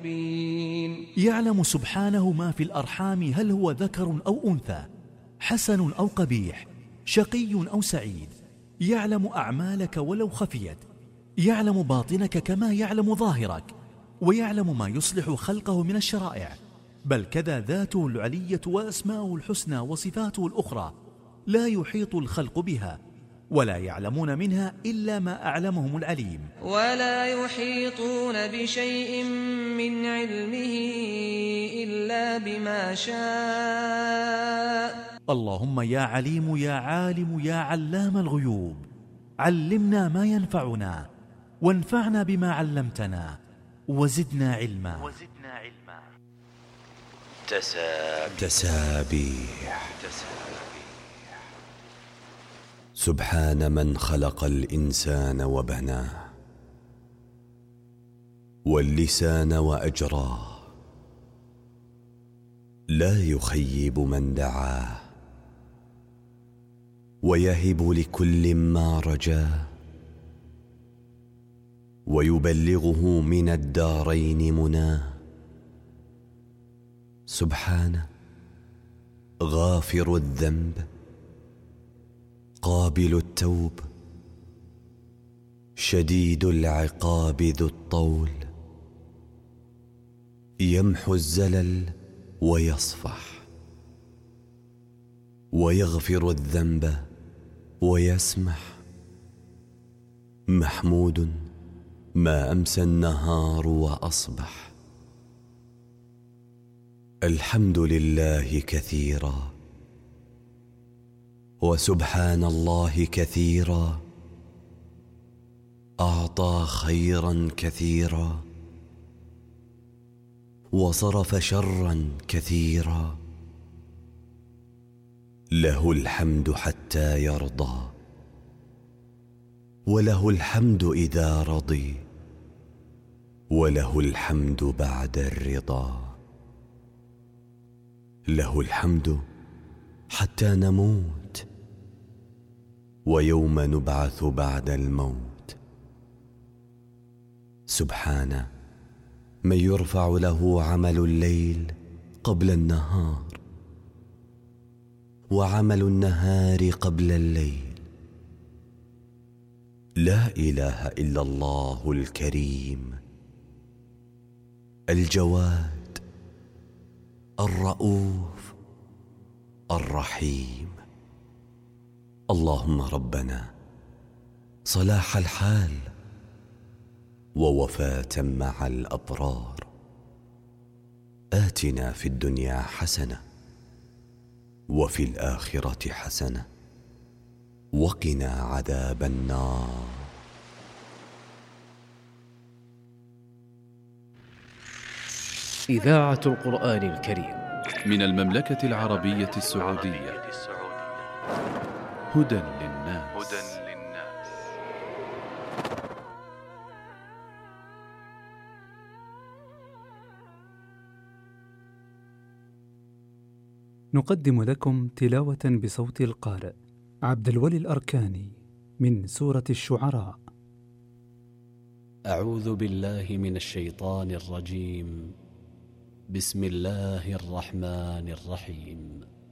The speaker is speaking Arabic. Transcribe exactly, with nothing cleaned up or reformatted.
مبين. يعلم سبحانه ما في الأرحام، هل هو ذكر أو أنثى، حسن أو قبيح، شقي أو سعيد. يعلم أعمالك ولو خفيت، يعلم باطنك كما يعلم ظاهرك، ويعلم ما يصلح خلقه من الشرائع. بل كذا ذاته العلية وأسماؤه الحسنى وصفاته الأخرى لا يحيط الخلق بها، ولا يعلمون منها إلا ما أعلمهم العليم. ولا يحيطون بشيء من علمه إلا بما شاء. اللهم يا عليم يا عالم يا علام الغيوب، علمنا ما ينفعنا، وانفعنا بما علمتنا، وزدنا علما. وزدنا علما. تسابيح. تسابيح. سبحان من خلق الإنسان وبناه، واللسان وأجراه، لا يخيب من دعاه، ويهب لكل ما رجاه، ويبلغه من الدارين مناه. سبحانه غافر الذنب، قابل التوب، شديد العقاب ذو الطول، يمحو الزلل ويصفح، ويغفر الذنب ويسمح. محمود ما أمسى النهار وأصبح. الحمد لله كثيرا، وسبحان الله كثيرا. أعطى خيرا كثيرا، وصرف شرا كثيرا. له الحمد حتى يرضى، وله الحمد إذا رضي، وله الحمد بعد الرضا. له الحمد حتى نموت، ويوم نبعث بعد الموت. سبحانه من يرفع له عمل الليل قبل النهار، وعمل النهار قبل الليل. لا إله إلا الله الكريم الجواد الرؤوف الرحيم. اللهم ربنا صلاح الحال ووفاة مع الأبرار. آتنا في الدنيا حسنة، وفي الآخرة حسنة، وقنا عذاب النار. إذاعة القرآن الكريم من المملكة العربية السعودية. هدى للناس. نقدم لكم تلاوة بصوت القارئ عبد الولي الأركاني من سورة الشعراء. أعوذ بالله من الشيطان الرجيم. بسم الله الرحمن الرحيم.